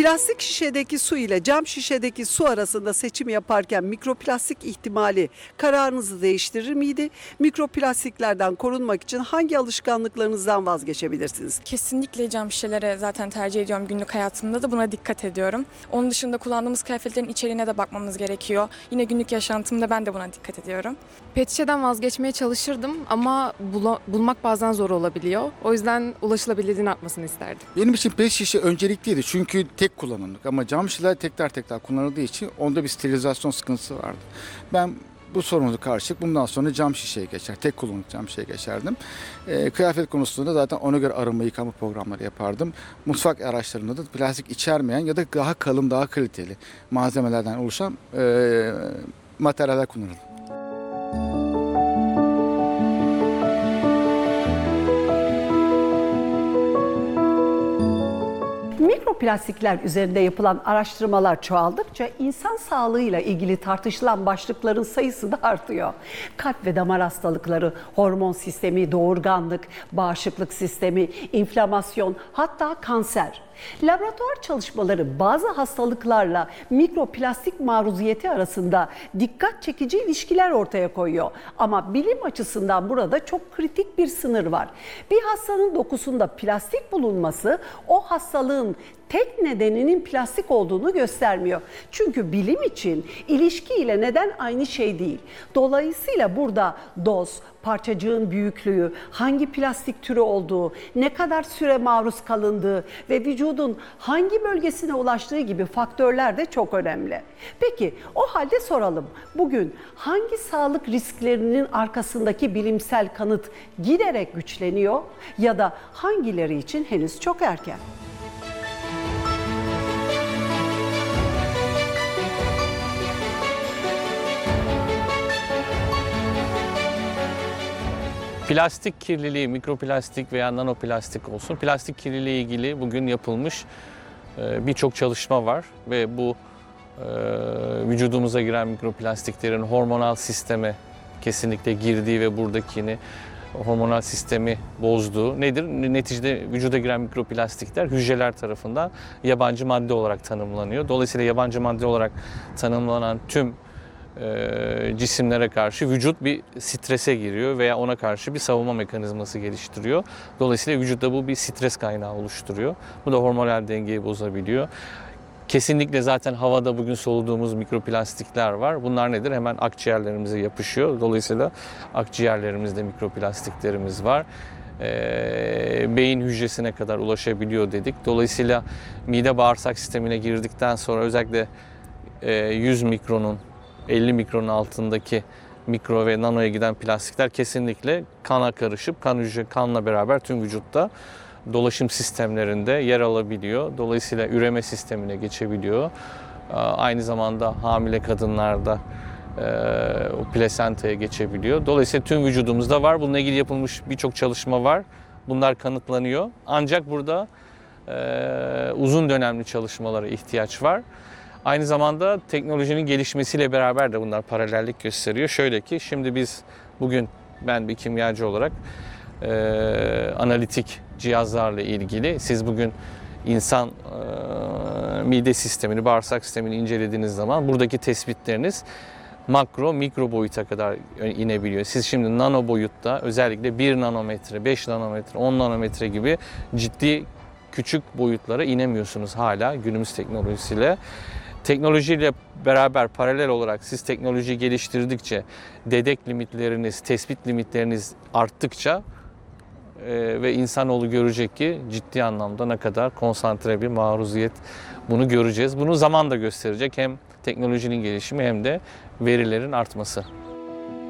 Plastik şişedeki su ile cam şişedeki su arasında seçim yaparken mikroplastik ihtimali kararınızı değiştirir miydi? Mikroplastiklerden korunmak için hangi alışkanlıklarınızdan vazgeçebilirsiniz? Kesinlikle cam şişelere zaten tercih ediyorum, günlük hayatımda da buna dikkat ediyorum. Onun dışında kullandığımız kıyafetlerin içeriğine de bakmamız gerekiyor. Yine günlük yaşantımda ben de buna dikkat ediyorum. Pet şişeden vazgeçmeye çalışırdım ama bulmak bazen zor olabiliyor. O yüzden ulaşılabilirliğini artmasını isterdim. Benim için pet şişe öncelikliydi çünkü tek kullanımlık ama cam şişeler tekrar kullanıldığı için onda bir sterilizasyon sıkıntısı vardı. Ben bu sorunu karşılık bundan sonra cam şişeye geçer, tek kullanımlık cam şişeye geçerdim. Kıyafet konusunda zaten ona göre arınma yıkama programları yapardım. Mutfak araçlarında da plastik içermeyen ya da daha kalın, daha kaliteli malzemelerden oluşan materyaller kullanırdım. Mikroplastikler üzerinde yapılan araştırmalar çoğaldıkça insan sağlığıyla ilgili tartışılan başlıkların sayısı da artıyor. Kalp ve damar hastalıkları, hormon sistemi, doğurganlık, bağışıklık sistemi, inflamasyon, hatta kanser. Laboratuvar çalışmaları bazı hastalıklarla mikroplastik maruziyeti arasında dikkat çekici ilişkiler ortaya koyuyor. Ama bilim açısından burada çok kritik bir sınır var. Bir hastanın dokusunda plastik bulunması o hastalığın tek nedeninin plastik olduğunu göstermiyor. Çünkü bilim için ilişki ile neden aynı şey değil. Dolayısıyla burada doz, parçacığın büyüklüğü, hangi plastik türü olduğu, ne kadar süre maruz kalındığı ve vücudun hangi bölgesine ulaştığı gibi faktörler de çok önemli. Peki o halde soralım. Bugün hangi sağlık risklerinin arkasındaki bilimsel kanıt giderek güçleniyor ya da hangileri için henüz çok erken? Plastik kirliliği, mikroplastik veya nanoplastik olsun, plastik kirliliği ilgili bugün yapılmış birçok çalışma var ve bu vücudumuza giren mikroplastiklerin hormonal sisteme kesinlikle girdiği ve buradakini hormonal sistemi bozduğu nedir? Neticede vücuda giren mikroplastikler hücreler tarafından yabancı madde olarak tanımlanıyor. Dolayısıyla yabancı madde olarak tanımlanan tüm cisimlere karşı vücut bir strese giriyor veya ona karşı bir savunma mekanizması geliştiriyor. Dolayısıyla vücutta bu bir stres kaynağı oluşturuyor. Bu da hormonal dengeyi bozabiliyor. Kesinlikle zaten havada bugün soluduğumuz mikroplastikler var. Bunlar nedir? Hemen akciğerlerimize yapışıyor. Dolayısıyla akciğerlerimizde mikroplastiklerimiz var. Beyin hücresine kadar ulaşabiliyor dedik. Dolayısıyla mide bağırsak sistemine girdikten sonra özellikle 100 mikronun 50 mikronun altındaki mikro ve nanoya giden plastikler kesinlikle kana karışıp kanla beraber tüm vücutta dolaşım sistemlerinde yer alabiliyor. Dolayısıyla üreme sistemine geçebiliyor. Aynı zamanda hamile kadınlarda o plasentaya geçebiliyor. Dolayısıyla tüm vücudumuzda var. Bununla ilgili yapılmış birçok çalışma var. Bunlar kanıtlanıyor. Ancak burada uzun dönemli çalışmalara ihtiyaç var. Aynı zamanda teknolojinin gelişmesiyle beraber de bunlar paralellik gösteriyor. Şöyle ki şimdi biz bugün ben bir kimyacı olarak analitik cihazlarla ilgili siz bugün insan mide sistemini, bağırsak sistemini incelediğiniz zaman buradaki tespitleriniz makro, mikro boyuta kadar inebiliyor. Siz şimdi nano boyutta özellikle 1 nanometre, 5 nanometre, 10 nanometre gibi ciddi küçük boyutlara inemiyorsunuz hala günümüz teknolojisiyle. Teknolojiyle beraber paralel olarak siz teknolojiyi geliştirdikçe dedek limitleriniz, tespit limitleriniz arttıkça ve insanoğlu görecek ki ciddi anlamda ne kadar konsantre bir maruziyet bunu göreceğiz. Bunu zaman da gösterecek hem teknolojinin gelişimi hem de verilerin artması.